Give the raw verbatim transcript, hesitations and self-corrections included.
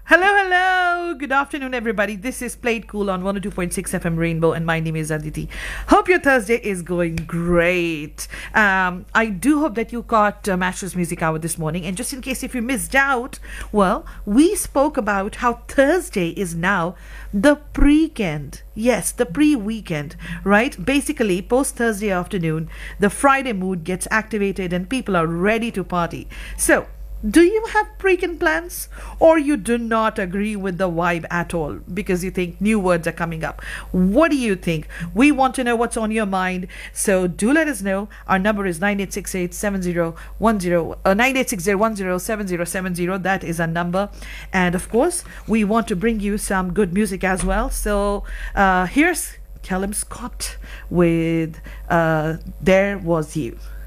Hello, hello. Good afternoon, everybody. This is Played Cool on one oh two point six F M Rainbow, and my name is Aditi. Hope your Thursday is going great. Um, I do hope that you caught uh, Masters Music Hour this morning. And just in case if you missed out, well, we spoke about how Thursday is now the pre-weekend. Yes, the pre-weekend, right? Basically, post Thursday afternoon, the Friday mood gets activated and people are ready to party. So, do you have pre-weekend plans, or you do not agree with the vibe at all because you think new words are coming up? What do you think? We want to know what's on your mind, so do let us know. Our number is nine eight six eight seven zero one zero uh, nine eight six zero one zero seven zero seven zero. That is our number, and of course we want to bring you some good music as well. So uh, here's Callum Scott with uh, There Was You.